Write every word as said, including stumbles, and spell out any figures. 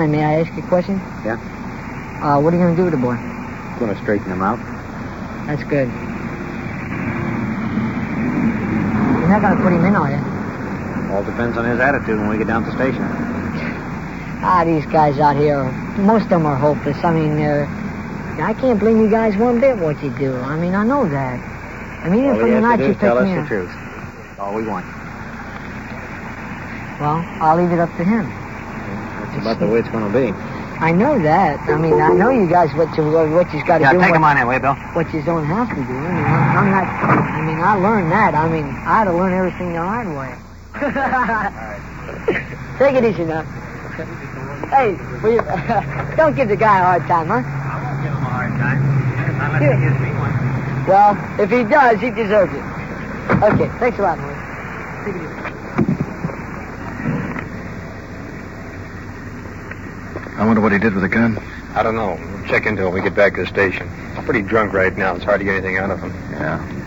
mind, may I ask you a question? Yeah? Uh, what are you going to do with the boy? Going to straighten him out. That's good. You're not going to put him in, are you? All depends on his attitude when we get down to the station. Ah, these guys out here, most of them are hopeless. I mean, uh, I can't blame you guys one bit what you do. I mean, I know that. I mean, even All from he the has night to do you is tell picked us me the up. truth. That's all we want. Well, I'll leave it up to him. That's about the way it's going to be. I know that. I mean, I know you guys what you what you've got to Yeah, do. take what, him on that way, Bill. What you don't have to do. I mean, I'm, I'm not. I mean, I learned that. I mean, I had to learn everything the hard way. Take it easy now. Hey, will you, don't give the guy a hard time, huh? I won't give him a hard time. Unless Yeah. he gives me one. Well, if he does, he deserves it. Okay, thanks a lot, Maurice. Take it easy. I wonder what he did with the gun. I don't know. We'll check into it when we get back to the station. He's pretty drunk right now. It's hard to get anything out of him. Yeah.